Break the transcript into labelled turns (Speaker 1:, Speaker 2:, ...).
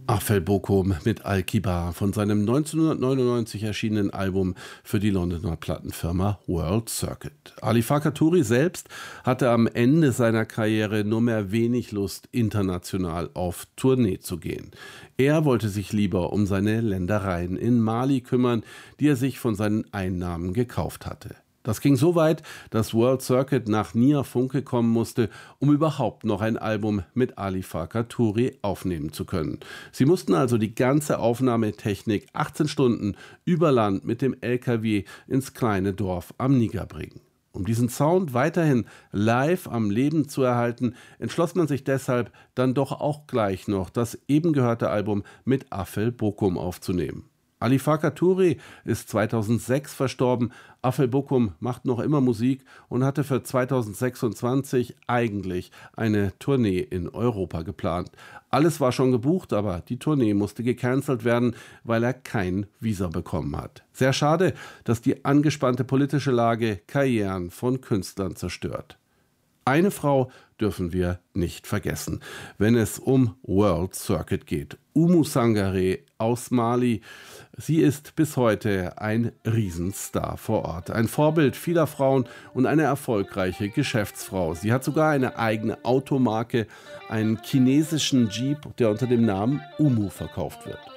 Speaker 1: Afel Bokum mit Al-Kibar von seinem 1999 erschienenen Album für die Londoner Plattenfirma World Circuit. Ali Farka Touré selbst hatte am Ende seiner Karriere nur mehr wenig Lust, international auf Tournee zu gehen. Er wollte sich lieber um seine Ländereien in Mali kümmern, die er sich von seinen Einnahmen gekauft hatte. Das ging so weit, dass World Circuit nach Nia Funke kommen musste, um überhaupt noch ein Album mit Ali Farka Touré aufnehmen zu können. Sie mussten also die ganze Aufnahmetechnik 18 Stunden über Land mit dem LKW ins kleine Dorf am Niger bringen. Um diesen Sound weiterhin live am Leben zu erhalten, entschloss man sich deshalb dann doch auch gleich noch das eben gehörte Album mit Afel Bokum aufzunehmen. Ali Farka Touré ist 2006 verstorben. Afel Bokum macht noch immer Musik und hatte für 2026 eigentlich eine Tournee in Europa geplant. Alles war schon gebucht, aber die Tournee musste gecancelt werden, weil er kein Visa bekommen hat. Sehr schade, dass die angespannte politische Lage Karrieren von Künstlern zerstört. Eine Frau dürfen wir nicht vergessen, wenn es um World Circuit geht. Oumou Sangaré aus Mali. Sie ist bis heute ein Riesenstar vor Ort. Ein Vorbild vieler Frauen und eine erfolgreiche Geschäftsfrau. Sie hat sogar eine eigene Automarke, einen chinesischen Jeep, der unter dem Namen Oumou verkauft wird.